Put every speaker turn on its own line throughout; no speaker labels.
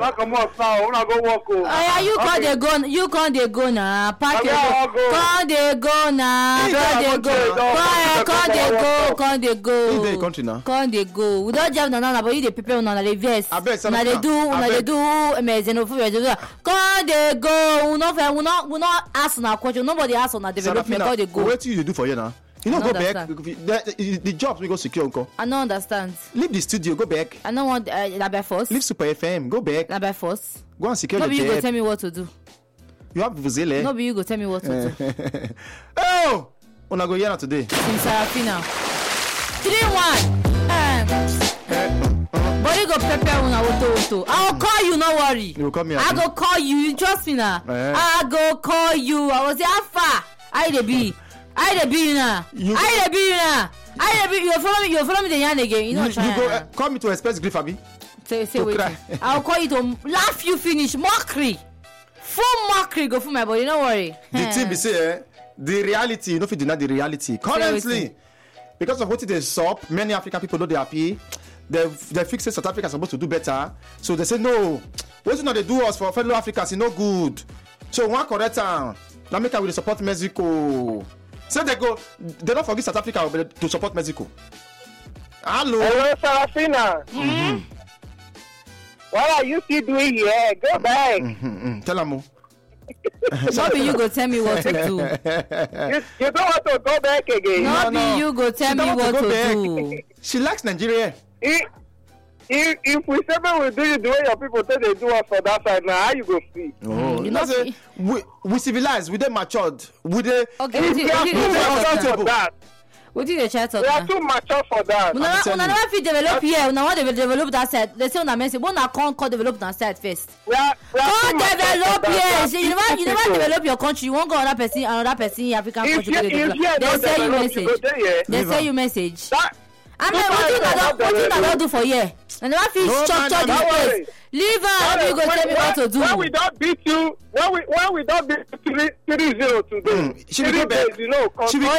Talk about now. Una go walk.
Oh yeah, you can't dey go. You can't dey go now. Pack your go. Can't dey go now. Can't dey go. Can't dey go. Can't dey go.
In the country now.
Can't dey go. We don't have nana, but you dey prepare una dey vex. Una dey do. Xenophobia. Can't dey go. We not ask na question. Nobody ask on development. Can't dey go.
What do you do for you now? You know, go back. The jobs we go secure, uncle.
I don't understand.
Leave the studio, go back.
I don't want by force.
Leave Super FM, go back.
By force.
Go and secure
Nobody
your
you
job.
go tell me what to do.
You have Vuzele.
Nobody you go tell me what to do.
Oh! Una go here today.
In Sarafina. 3-1. But you go prepare una auto. I'll call you, no worry.
You will call me.
I go call you. You trust me now. I go call you. I was say how far? I dey be now. You follow me the yarn again. You know
you go call me to express grief, Abi.
Say wait. I'll call you to laugh you finish. Mockery. Full mockery go for my body. Don't worry.
The thing be say, the reality, you know if you deny the reality. Currently, because of what they stop, many African people know they happy. They fix South Africa supposed to do better. So they say no. What you know they do us for fellow Africans is no good. So one correct town. Now make we support Mexico. So they don't forget South Africa to support Mexico. Hello,
Sarafina. What are you still doing here? Go back.
Tell them.
Maybe you go tell me what to do.
You don't want to go back again.
Maybe you go tell me what to do.
She likes Nigeria.
If we say we do it the way your people say they do us for that side now, how you go see?
Oh, you know, say, we civilized, we they matured, we they.
Okay, what did the chat talk?
We are too mature for that.
Una never fit develop here. Una want to develop that side. They say una message. Una can't develop that side first. Can't develop here. So you never develop your country. You won't go another person, African country. They say you message. I mean, what you not do for here? And never feel structure this place. Leave her. You go tell me what to do.
When we don't beat you, when we don't beat 3-0 today.
She will go back.
You know,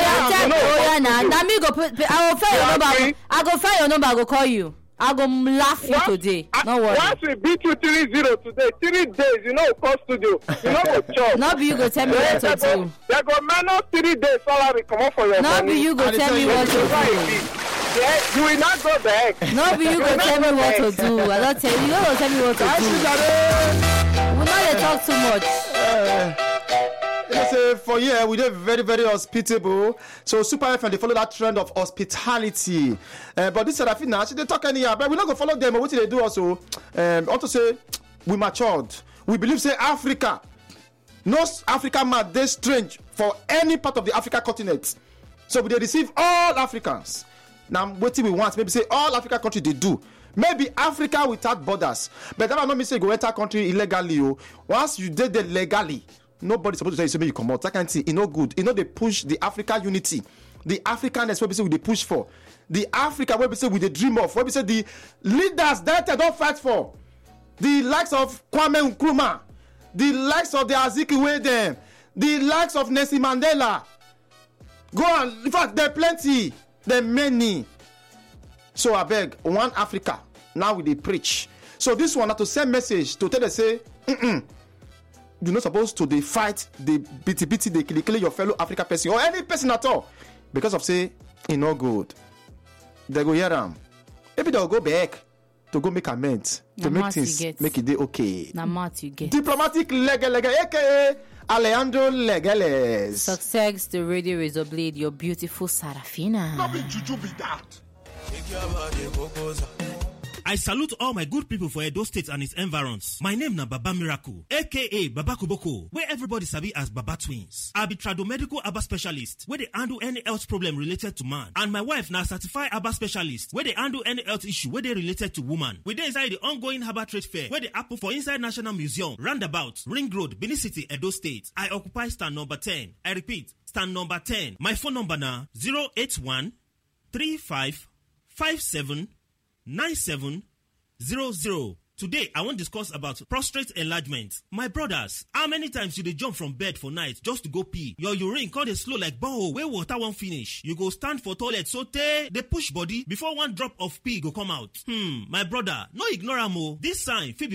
now me go put. I will find your number. I go find your number. I go call you. I go laugh you today. No worry.
Once we beat you 3-0 today, 3 days, you know, call studio. You know, go chop.
No be you go tell me what to do.
They go minus 3 days salary come up for your money.
No be you go tell me what to do.
Yeah, you will not go back.
No be you go tell me what to do. I don't tell you. You don't tell me what to do. We not talk too much.
Say for here we did very, very hospitable. So Super FM they follow that trend of hospitality. But this Serafina, they talk anyhow, but we're not gonna follow them. But what they do also, also say we matured. We believe say Africa, no African man they strange for any part of the African continent. So we they receive all Africans. Now what we want, maybe say all African countries they do. Maybe Africa without borders. But that not mean say go enter country illegally. Once you did it legally. Nobody's supposed to tell you something you come out. That kind of thing, it's not good. You know, they push the African unity. The Africanness, what we say we they push for. The Africa, what we say we they dream of. What we say the leaders that they don't fight for. The likes of Kwame Nkrumah. The likes of the Azikiwe them. The likes of Nelson Mandela. Go on. In fact, there are plenty. There are many. So I beg, one Africa. Now we they preach. So this one, to send message to tell them say, you're not supposed to fight the bitty they kill your fellow African person or any person at all because of say it's not good. They go here maybe they'll go back to go make amends to make things make it okay.
You get
Diplomatic legal aka Alejandro Legales.
Success the radio razor blade, your beautiful Sarafina.
Not be juju be that. I salute all my good people for Edo State and its environs. My name na Baba Miracle, aka Baba Kuboko, where everybody sabi as Baba Twins. I be tradomedical Aba specialist, where they handle any health problem related to man. And my wife na certified Aba specialist, where they handle any health issue where they related to woman. We dey inside the ongoing Herbal Trade Fair, where they happen for inside National Museum, Roundabout, Ring Road, Benin City, Edo State. I occupy stand number 10. I repeat, stand number 10. My phone number na 081 35 57 9700. Today, I want to discuss about prostate enlargement. My brothers, how many times you dey jump from bed for night just to go pee? Your urine come dey slow like borehole where water won't finish. You go stand for toilet so they push body before one drop of pee go come out. My brother, no ignore am o. This sign fit be